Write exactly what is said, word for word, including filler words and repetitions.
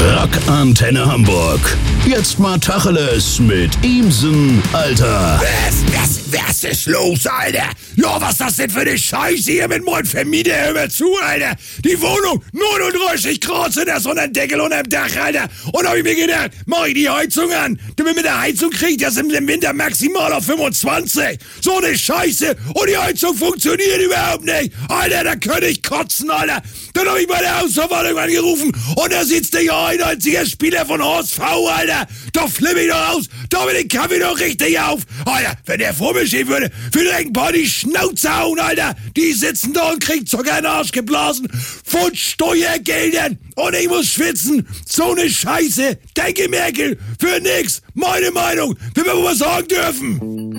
Rockantenne Hamburg. Jetzt mal Tacheles mit Imsen, Alter. Was, was, was ist los, Alter? Ja, was ist das denn für eine Scheiße hier mit meinem Vermieter? Hör mir zu, Alter. Die Wohnung, neununddreißig Grad sind das unter dem Deckel unterm Dach, Alter. Und hab ich mir gedacht, mach ich die Heizung an. Damit mit der Heizung kriegt das im Winter maximal auf fünfundzwanzig. So eine Scheiße. Und die Heizung funktioniert überhaupt nicht. Alter, da könnte ich kotzen, Alter. Dann hab ich bei der Hausverwaltung angerufen und da sitzt der ja ein einziger Spieler von H S V, Alter. Da flippe ich doch aus. Da will den Kaffee doch richtig auf. Alter, wenn der vor mir stehen würde, würde direkt ein paar die Schnauze hauen, Alter. Die sitzen da und kriegen Zucker in den Arsch geblasen von Steuergeldern. Und ich muss schwitzen. So eine Scheiße. Danke, Merkel. Für nix. Meine Meinung. Wenn wir mal sagen dürfen.